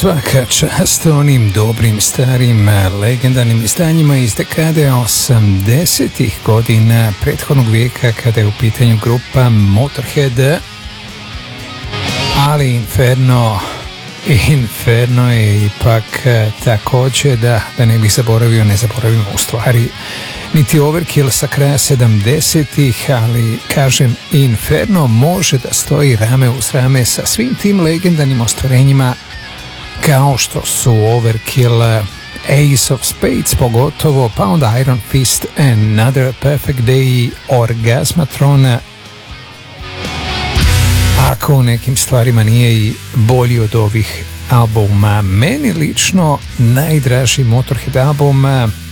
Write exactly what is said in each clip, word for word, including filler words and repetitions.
Svaka čast onim dobrim, starim, legendarnim izdanjima iz dekade osamdesetih godina prethodnog vijeka kada je u pitanju grupa Motorhead, ali Inferno Inferno je ipak također, da, da ne bih zaboravio, ne zaboravimo u stvari niti Overkill sa kraja sedamdesetih, ali kažem, Inferno može da stoji rame uz rame sa svim tim legendarnim ostvarenjima kao što su Overkill, Ace of Spades pogotovo, pa onda Iron Fist, Another Perfect Day, Orgasmatron, ako u nekim stvarima nije i bolji od ovih albuma. Meni lično najdraži Motorhead album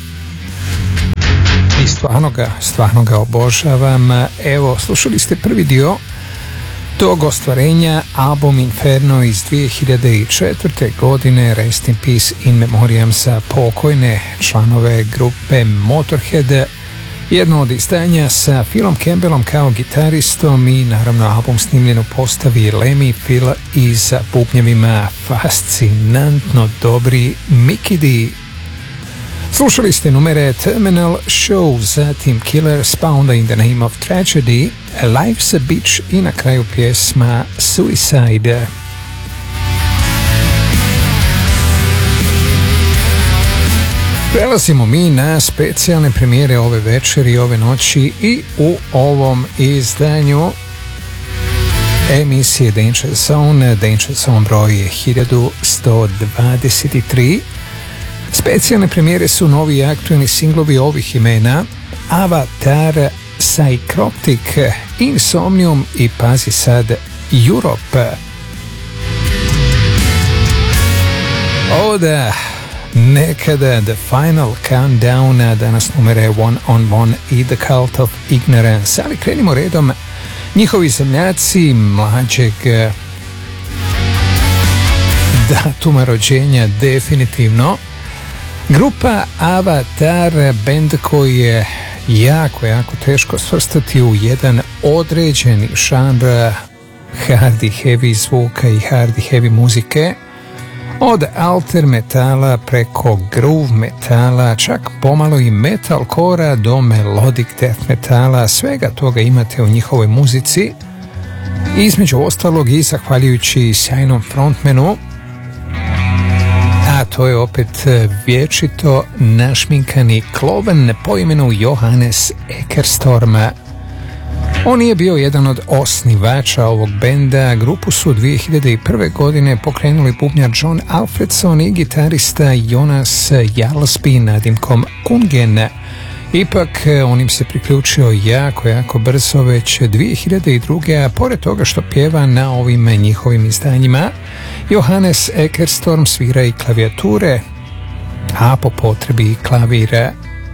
i stvarno ga, stvarno ga obožavam. Evo, slušali ste prvi dio tog ostvarenja, album Inferno iz dvije hiljade četvrte. godine, Rest in Peace in Memoriam za pokojne članove grupe Motorhead. Jedno od izdanja sa Philom Campbellom kao gitaristom i naravno album snimljen u postavi Lemmy, Phil i za bubnjevima fascinantno dobri Mikkey D. Slušali ste numere Terminal Show, zatim Killers, pa onda In the Name of Tragedy, Life's a Bitch i na kraju pjesma Suicide. Prelazimo mi na specijalne premijere ove večeri, ove noći i u ovom izdanju emisije Danger Zone, Danger Zone broj hiljadu sto dvadeset tri. Specijalne premijere su novi i aktualni singlovi ovih imena: Avatar, Psychroptic, Insomnium i pazi sad Europe. O da, nekada The Final Countdown, danas numere One on One i The Cult of Ignorance, ali krenimo redom. Njihovi zemljaci mlađeg datuma rođenja definitivno. Grupa Avatar, bend koji je jako, jako teško svrstati u jedan određeni žanr hard i heavy zvuka i hard i heavy muzike. Od alter metala preko groove metala, čak pomalo i metalcora do melodic death metala, svega toga imate u njihovoj muzici. Između ostalog i zahvaljujući sjajnom frontmanu, a to je opet vječito našminkani kloven po imenu Johannes Eckerstorm. On je bio jedan od osnivača ovog benda. Grupu su dvije hiljade prve. godine pokrenuli bubnjar John Alfredson i gitarista Jonas Jarlsby nadimkom Kungen. Ipak on im se priključio jako, jako brzo, već dvije hiljade druge. a pored toga što pjeva na ovim njihovim izdanjima, Johannes Eckerstorm svira i klavijature, a po potrebi i klavira.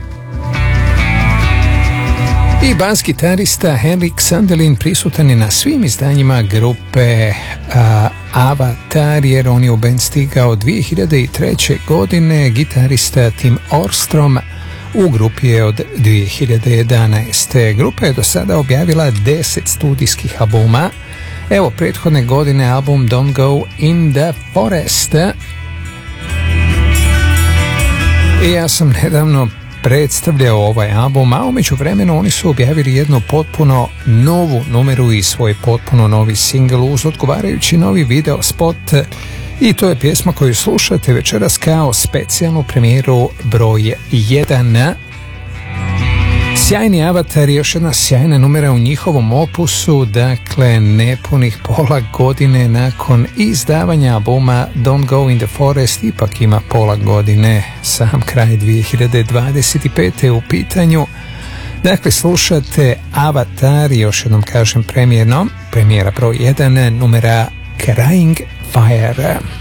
I bas gitarista Henrik Sandelin prisutan je na svim izdanjima grupe a, Avatar, jer on je u band stigao dvije hiljade treće. godine. Gitarista Tim Orstrom u grupi je od dvije hiljade jedanaeste. Grupa je do sada objavila deset studijskih albuma. Evo, prethodne godine album Don't Go in the Forest. I ja sam nedavno predstavljao ovaj album, a umeđu vremenu oni su objavili jednu potpuno novu numeru i svoj potpuno novi single uz odgovarajući novi video spot, i to je pjesma koju slušate večeras kao specijalnu premijeru broj jedan. Sjajni Avatar je još jedna sjajna numera u njihovom opusu, dakle nepunih pola godine nakon izdavanja albuma Don't Go in the Forest, ipak ima pola godine, sam kraj dvije hiljade dvadeset pete. u pitanju. Dakle, slušate Avatar, još jednom kažem premijerno, premijera broj jedan, numera Crying Fire.